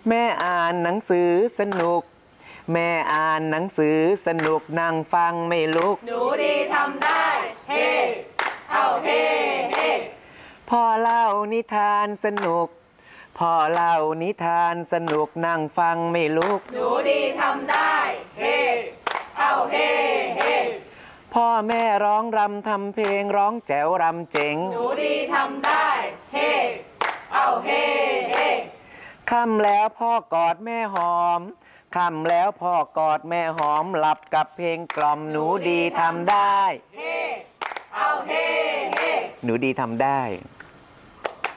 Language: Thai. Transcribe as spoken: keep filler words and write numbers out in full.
แม่อ่านหนังสือสนุกแม่อ่านหนังสือสนุกนั่งฟังไม่ลุกหนูดีทำได้เฮ้เอาเฮ้เฮ้พ่อเล่านิทานสนุกพ่อเล่านิทานสนุกนั่งฟังไม่ลุกหนูดีทำได้เฮ้เอาเฮ้เฮ้พ่อแม่ร้องรำทำเพลงร้องแจ๋วรำเจ๋งหนูดีทำได้เฮ้เอาเฮ้เฮ้ค่ำแล้วพ่อกอดแม่หอมค่ำแล้วพ่อกอดแม่หอมหลับกับเพลงกล่อมหนูดีทำได้เฮ้เอาเฮ้เฮ้หนูดีทำได้